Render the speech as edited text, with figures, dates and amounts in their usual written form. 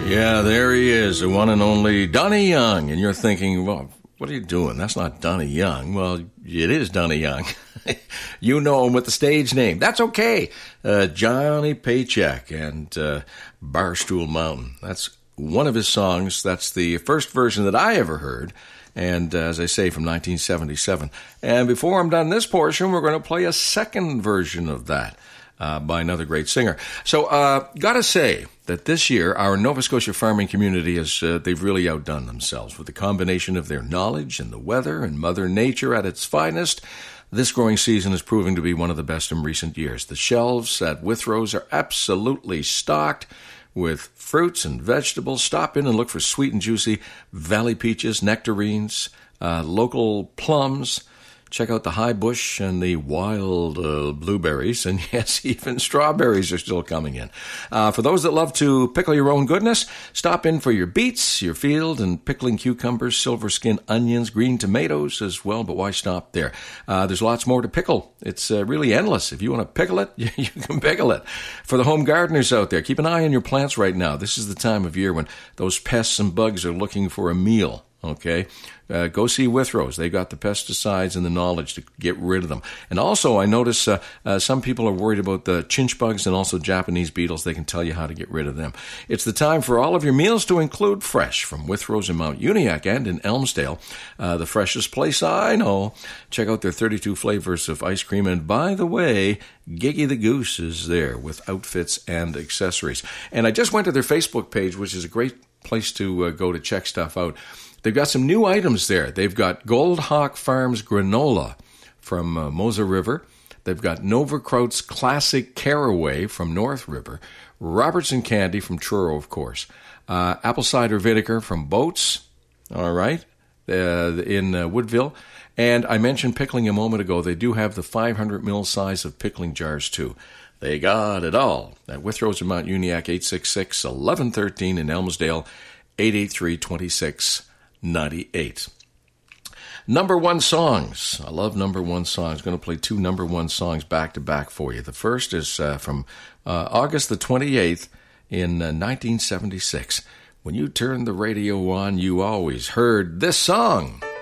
Yeah, there he is, the one and only Donnie Young. And you're thinking, well, what are you doing? That's not Donnie Young. Well, it is Donnie Young. You know him with the stage name. That's okay. Johnny Paycheck and Barstool Mountain. That's one of his songs. That's the first version that I ever heard. And as I say, from 1977. And before I'm done this portion, we're going to play a second version of that by another great singer. So, gotta say that this year, our Nova Scotia farming community they've really outdone themselves with the combination of their knowledge and the weather and Mother Nature at its finest. This growing season is proving to be one of the best in recent years. The shelves at Withrose are absolutely stocked with fruits and vegetables. Stop in and look for sweet and juicy valley peaches, nectarines, local plums. Check out the high bush and the wild blueberries, and yes, even strawberries are still coming in. For those that love to pickle your own goodness, stop in for your beets, your field, and pickling cucumbers, silver skin onions, green tomatoes as well, but why stop there? There's lots more to pickle. It's really endless. If you want to pickle it, you can pickle it. For the home gardeners out there, keep an eye on your plants right now. This is the time of year when those pests and bugs are looking for a meal. Okay, go see Withrose. They got the pesticides and the knowledge to get rid of them. And also, I notice some people are worried about the chinch bugs and also Japanese beetles. They can tell you how to get rid of them. It's the time for all of your meals to include fresh from Withrose in Mount Uniacke and in Elmsdale. The freshest place I know. Check out their 32 flavors of ice cream. And by the way, Giggy the Goose is there with outfits and accessories. And I just went to their Facebook page, which is a great place to go to check stuff out. They've got some new items there. They've got Gold Hawk Farms granola from Mosa River. They've got Nova Kraut's Classic Caraway from North River. Robertson Candy from Truro, of course. Apple cider vinegar from Boats, all right, in Woodville. And I mentioned pickling a moment ago. They do have the 500 ml size of pickling jars, too. They got it all at Withrose in Mount Uniacke, 866-1113 in Elmsdale, 883-2698. Number one songs. I love number one songs. I'm going to play two number one songs back to back for you. The first is from August the 28th in 1976. When you turned the radio on, you always heard this song.